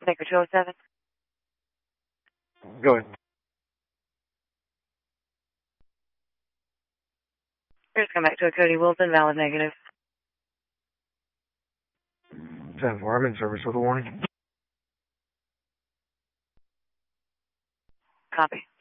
Baker 207. Go ahead. Just come back to a Cody Wilson, valid negative. 10-4, I'm in service with a warning. Copy.